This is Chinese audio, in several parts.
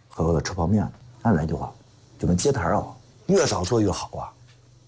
和我吃泡面，按来一句话，就跟接摊啊，越早做越好啊。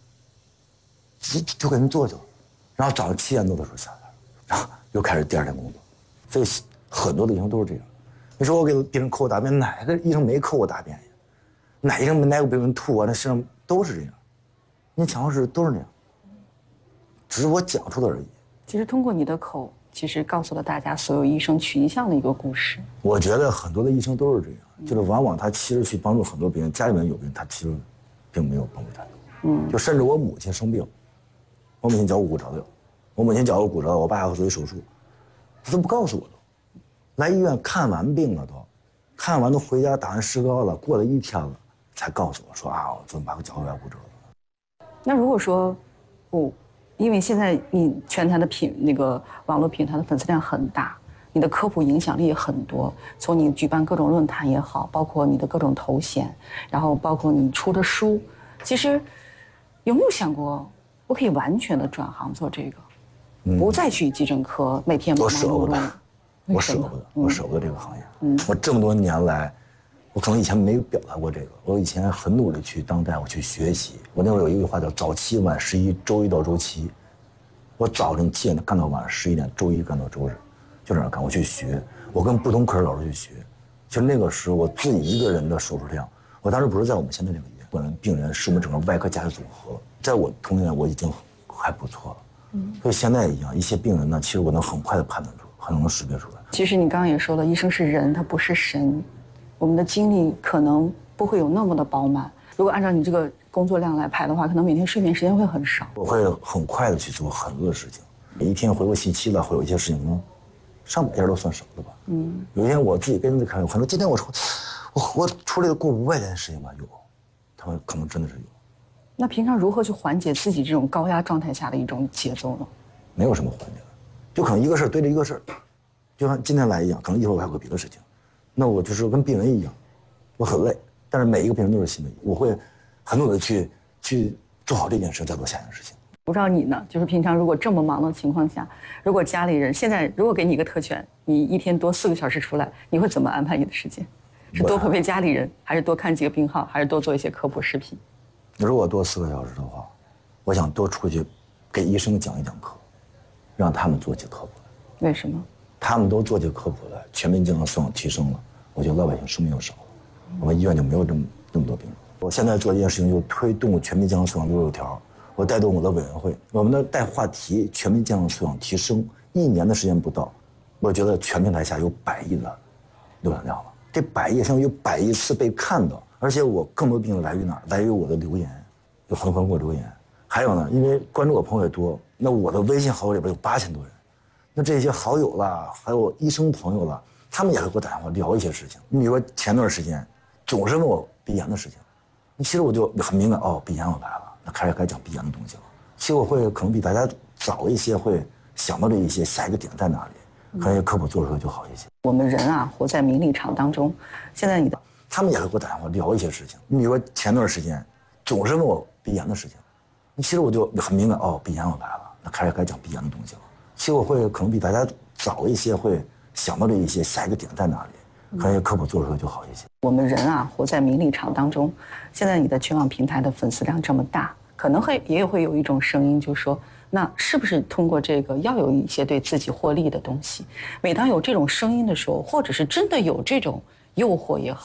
就给人做，然后早上7点多的时候下来，然后又开始第二天工作。所以很多的医生都是这样。你说我给病人抠大便，哪个医生没抠过大便呀？哪医生哪个病人吐啊？那身上都是这样。你讲话是都是这样，只是我讲出的而已。 其实通过你的口，其实告诉了大家所有医生取一项的一个故事。 我觉得很多的医生都是这样，就是往往他其实去帮助很多病人，家里面有病，他其实并没有帮助太多。就甚至我母亲生病，我母亲脚骨折了，我母亲脚骨折，我爸要做一手术，他都不告诉我都。来医院看完病了都，看完都回家打完石膏了，过了1天了，才告诉我说啊，我昨天把个脚踝骨折了。 那如果说因为现在你全台的那个网络平台的粉丝量很大，你的科普影响力也很多，从你举办各种论坛也好，包括你的各种头衔，然后包括你出的书，其实有没有想过我可以完全的转行做这个，不再去急诊科每天忙忙碌碌？ 我舍不得，我舍不得这个行业。我这么多年来，我可能以前没有表达过这个。我以前很努力去当大夫去学习。我那会儿有一句话叫“早7晚11，周1到周7”。我早晨7点干到晚上11点，周1干到周日，就这样干。我去学，我跟不同科室老师去学。其实那个时候我自己一个人的手术量，我当时不是在我们现在这个医院，本来病人是我们整个外科加的组合，在我童年我已经还不错了。所以现在一样，一些病人呢，其实我能很快的判断出，很能识别出来。 其实你刚刚也说了，医生是人，他不是神，我们的精力可能不会有那么的饱满。如果按照你这个工作量来排的话，可能每天睡眠时间会很少。 我会很快的去做很多的事情，一天回过信息了，会有一些事情呢，上百件都算少的吧。有一天我自己跟人家开，可能今天我处理了过500件事情吧，有，他们可能真的是有。 那平常如何去缓解自己这种高压状态下的一种节奏呢？ 没有什么缓解的，就可能一个事对着一个事，就像今天来一样，可能一会儿我还有个别的事情，那我就是跟病人一样，我很累，但是每一个病人都是新的，我会很努力去做好这件事，再做下一件事情。 不知道你呢？就是平常如果这么忙的情况下，如果家里人现在如果给你一个特权，你一天多4个小时出来，你会怎么安排你的时间？是多陪陪家里人，还是多看几个病号，还是多做一些科普视频？ 如果多4个小时的话，我想多出去给医生讲一讲课，让他们做起科普来。 为什么？ 他们都做起科普来，全民健康素养提升了，我觉得老百姓生命又少了，我们医院就没有这么多病人。我现在做一件事情，就是推动全民健康素养66条，我带动我的委员会，我们的带话题全民健康素养提升，1年的时间不到，我觉得全平台下有100亿的浏览量了，这100亿相当于100亿次被看到，而且我更多病人来于哪儿？来于我的留言，有很多朋友给我留言，还有呢，因为关注我朋友也多，那我的微信好友里边有8000多人。那这些好友啦，还有医生朋友啦，他们也会给我打电话聊一些事情。你比如说前段时间，总是问我鼻炎的事情，其实我就很敏感，哦，鼻炎我来了，那开始该讲鼻炎的东西了。其实我会可能比大家早一些会想到这一些下一个点在哪里，可以科普做出来就好一些。 我们人啊，活在名利场当中，现在他们也会给我打电话聊一些事情。你比如说前段时间，总是问我鼻炎的事情，其实我就很敏感，哦，鼻炎我来了，那开始该讲鼻炎的东西了。其实我会可能比大家早一些会想到这一些下一个点在哪里，可以科普做出来就好一些。 我们人啊，活在名利场当中，现在你的全网平台的粉丝量这么大，可能也会有一种声音，就说那是不是通过这个要有一些对自己获利的东西？每当有这种声音的时候，或者是真的有这种诱惑也好。